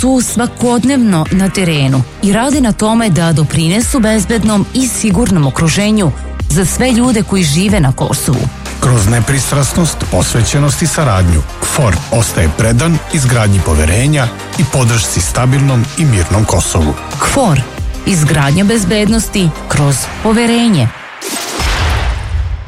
su svakodnevno na terenu i rade na tome da doprinesu bezbednom i sigurnom okruženju za sve ljude koji žive na Kosovu. Kroz nepristrasnost, posvećenost i saradnju, KFOR ostaje predan izgradnji poverenja i podršci stabilnom i mirnom Kosovu. KFOR, izgradnja bezbednosti kroz poverenje.